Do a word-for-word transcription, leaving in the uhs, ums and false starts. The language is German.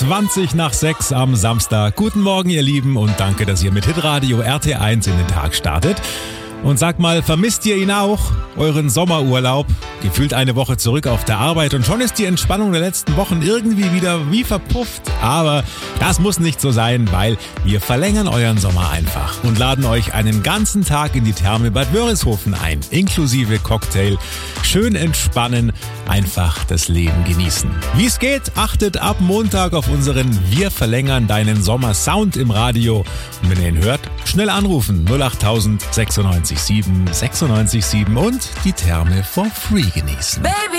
zwanzig nach sechs am Samstag. Guten Morgen, ihr Lieben, und danke, dass ihr mit Hitradio R T eins in den Tag startet. Und sagt mal, vermisst ihr ihn auch? Euren Sommerurlaub? Gefühlt eine Woche zurück auf der Arbeit und schon ist die Entspannung der letzten Wochen irgendwie wieder wie verpufft. Aber das muss nicht so sein, weil wir verlängern euren Sommer einfach und laden euch einen ganzen Tag in die Therme Bad Wörishofen ein, inklusive Cocktail. Schön entspannen, einfach das Leben genießen. Wie es geht, achtet ab Montag auf unseren Wir verlängern deinen Sommer Sound im Radio. Und wenn ihr ihn hört, schnell anrufen null acht tausend sechsundneunzig sieben sechsundneunzig sieben und die Therme for free genießen. Baby.